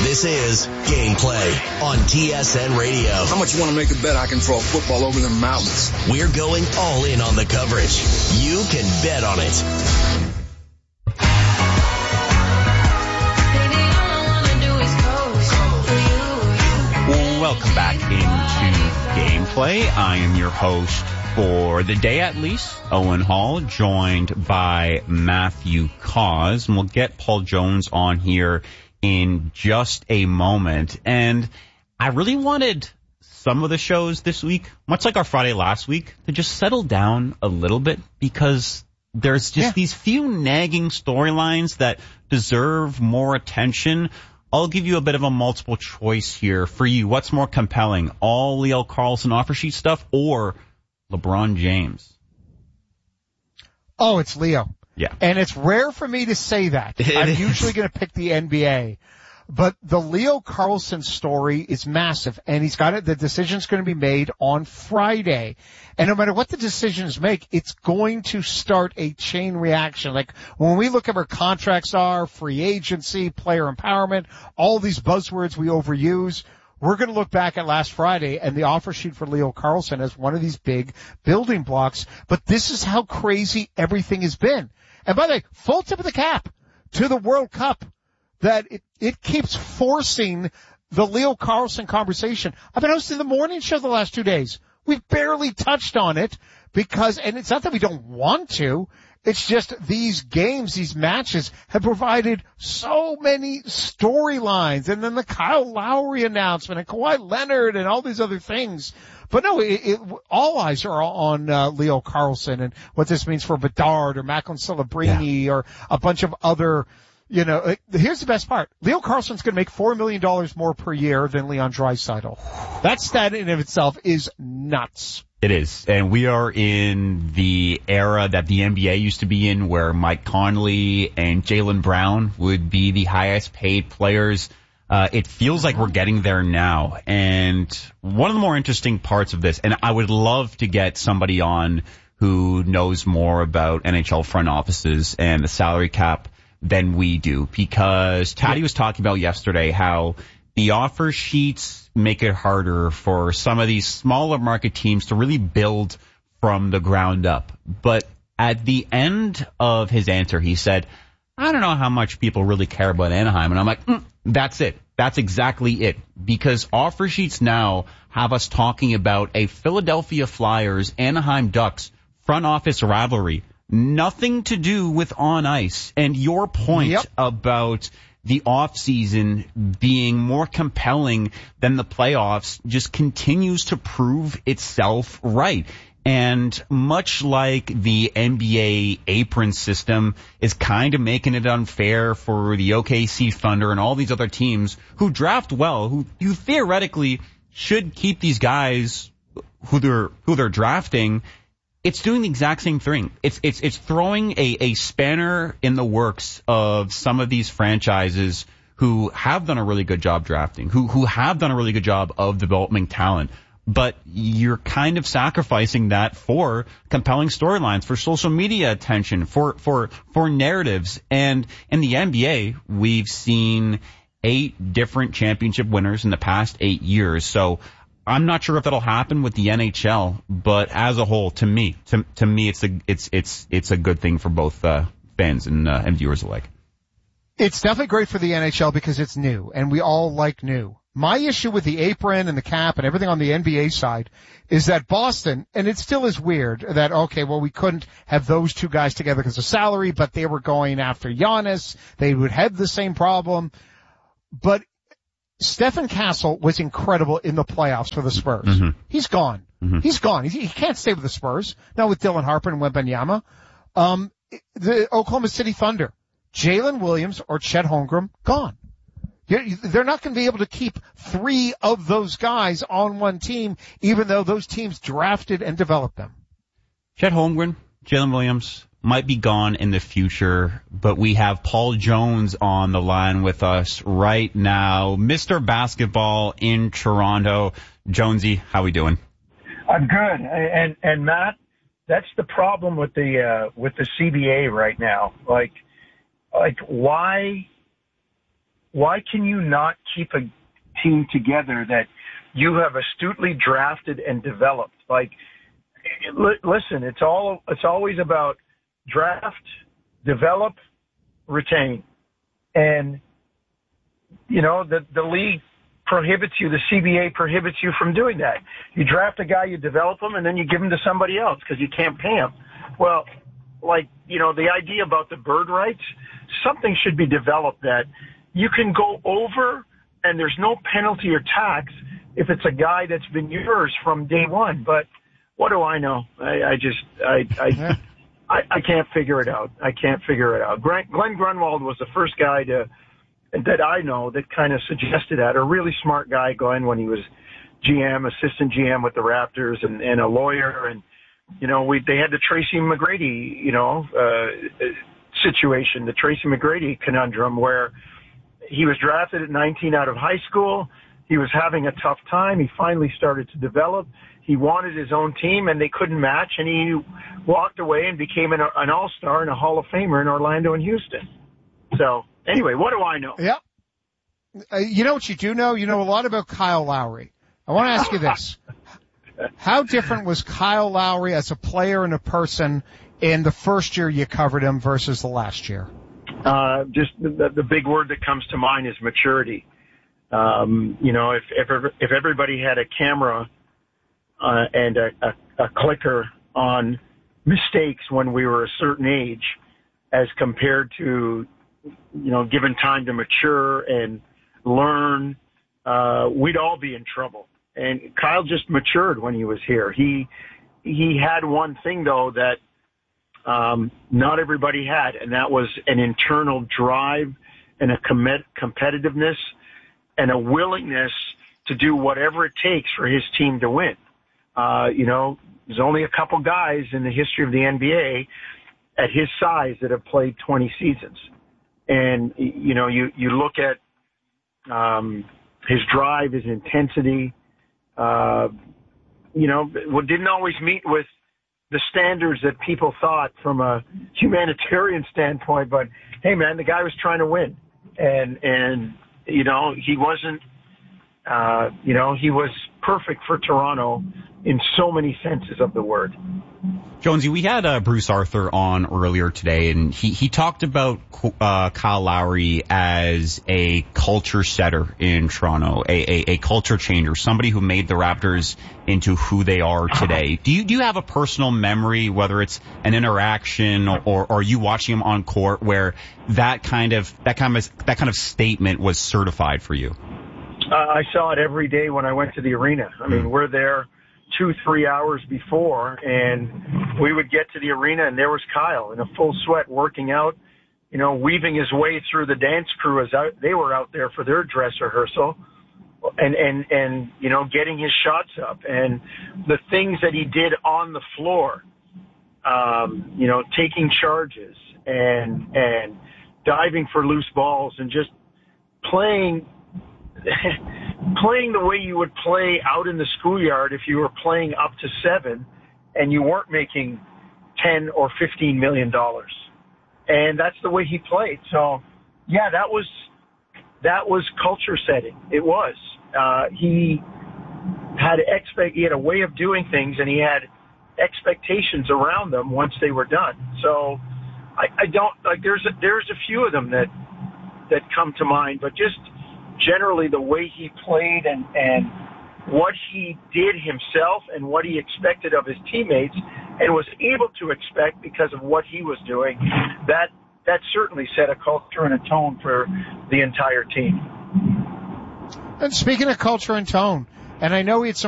This is Gameplay on TSN Radio. How much you want to make a bet I can throw a football over the mountains? We're going all in on the coverage. You can bet on it. Welcome back into Gameplay. I am your host for the day, at least, Owen Hall, joined by Matthew Cauz, and we'll get Paul Jones on here in just a moment. And I really wanted some of the shows this week, much like our Friday last week, to just settle down a little bit, because there's just these few nagging storylines that deserve more attention. I'll give you a bit of a multiple choice here for you. What's more compelling, all Leo Carlsson offer sheet stuff or LeBron James? Oh, it's Leo. Yeah. And it's rare for me to say that. I'm usually going to pick the NBA. But the Leo Carlsson story is massive, and he's got it. The decision's going to be made on Friday. And no matter what the decisions make, it's going to start a chain reaction. Like when we look at where contracts are, free agency, player empowerment, all these buzzwords we overuse, we're going to look back at last Friday and the offer sheet for Leo Carlsson as one of these big building blocks. But this is how crazy everything has been. And by the way, full tip of the cap to the World Cup, that it keeps forcing the Leo Carlsson conversation. I've been hosting the morning show the last 2 days. We've barely touched on it because, and it's not that we don't want to, it's just these games, these matches have provided so many storylines, and then the Kyle Lowry announcement and Kawhi Leonard and all these other things. But no, all eyes are on Leo Carlsson and what this means for Bedard or Macklin Celebrini or a bunch of other. You know, here's the best part. Leo Carlsson's going to make $4 million more per year than Leon Draisaitl. That stat in and of itself is nuts. It is. And we are in the era that the NBA used to be in, where Mike Conley and Jaylen Brown would be the highest paid players. It feels like we're getting there now. And one of the more interesting parts of this, and I would love to get somebody on who knows more about NHL front offices and the salary cap than we do, because Taddy was talking about yesterday how the offer sheets make it harder for some of these smaller market teams to really build from the ground up. But at the end of his answer, he said, I don't know how much people really care about Anaheim. And I'm like, that's it. That's exactly it. Because offer sheets now have us talking about a Philadelphia Flyers, Anaheim Ducks front office rivalry. Nothing to do with on ice. And your point about the offseason being more compelling than the playoffs just continues to prove itself right. And much like the NBA apron system is kind of making it unfair for the OKC Thunder and all these other teams who draft well, who you theoretically should keep these guys who they're drafting, it's doing the exact same thing. It's throwing a spanner in the works of some of these franchises who have done a really good job drafting, who have done a really good job of developing talent. But you're kind of sacrificing that for compelling storylines, for social media attention, for narratives. And in the NBA, we've seen 8 different championship winners in the past 8 years. So I'm not sure if that'll happen with the NHL, but as a whole, to me, it's a good thing for both fans and viewers alike. It's definitely great for the NHL because it's new, and we all like new. My issue with the apron and the cap and everything on the NBA side is that Boston, and it still is weird that, okay, well, we couldn't have those two guys together because of salary, but they were going after Giannis. They would have the same problem. But Stephen Castle was incredible in the playoffs for the Spurs. Mm-hmm. He's gone. Mm-hmm. He's gone. He can't stay with the Spurs. Not with Dylan Harper and Wembanyama. The Oklahoma City Thunder, Jalen Williams or Chet Holmgren, gone. They're not going to be able to keep 3 of those guys on one team, even though those teams drafted and developed them. Chet Holmgren, Jalen Williams might be gone in the future, but we have Paul Jones on the line with us right now. Mr. Basketball in Toronto. Jonesy, how we doing? I'm good. And Matt, that's the problem with the CBA right now. Like why why can you not keep a team together that you have astutely drafted and developed? Like, listen, it's always about draft, develop, retain. And, you know, the league prohibits you, the CBA prohibits you from doing that. You draft a guy, you develop him, and then you give him to somebody else because you can't pay him. Well, like, you know, the idea about the bird rights, something should be developed that you can go over and there's no penalty or tax if it's a guy that's been yours from day one. But what do I know? I can't figure it out. I can't figure it out. Glenn Grunwald was the first guy that I know that kind of suggested that. A really smart guy, Glenn, when he was GM, assistant GM with the Raptors, and a lawyer. And, you know, they had the Tracy McGrady, you know, situation, the Tracy McGrady conundrum, where he was drafted at 19 out of high school. He was having a tough time. He finally started to develop. He wanted his own team, and they couldn't match, and he walked away and became an all-star and a Hall of Famer in Orlando and Houston. So, anyway, what do I know? Yeah. You know what you do know? You know a lot about Kyle Lowry. I want to ask you this. How different was Kyle Lowry as a player and a person in the first year you covered him versus the last year? Just the big word that comes to mind is maturity. You know, if everybody had a camera and a clicker on mistakes when we were a certain age as compared to, you know, given time to mature and learn, we'd all be in trouble. And Kyle just matured when he was here. He had one thing, though, that not everybody had, and that was an internal drive and a competitiveness and a willingness to do whatever it takes for his team to win. You know, there's only a couple guys in the history of the NBA at his size that have played 20 seasons. And, you know, you look at his drive, his intensity, you know, didn't always meet with the standards that people thought from a humanitarian standpoint. But, hey, man, the guy was trying to win. And you know, he wasn't, you know, he was perfect for Toronto in so many senses of the word. Jonesy, we had Bruce Arthur on earlier today, and he talked about Kyle Lowry as a culture setter in Toronto, a culture changer, somebody who made the Raptors into who they are today. Do you have a personal memory, whether it's an interaction or you watching him on court, where that kind of statement was certified for you? I saw it every day when I went to the arena. I mean, we're there 2-3 hours before, and we would get to the arena, and there was Kyle in a full sweat working out, you know, weaving his way through the dance crew as they were out there for their dress rehearsal, and you know, getting his shots up, and the things that he did on the floor, you know, taking charges and diving for loose balls and just playing the way you would play out in the schoolyard if you were playing up to 7 and you weren't making $10 or $15 million. And that's the way he played. So, yeah, that was culture setting. It was. He had a way of doing things, and he had expectations around them once they were done. So I don't, like, there's a few of them that come to mind, but just generally the way he played and what he did himself and what he expected of his teammates and was able to expect because of what he was doing, that certainly set a culture and a tone for the entire team. And speaking of culture and tone, and I know he had some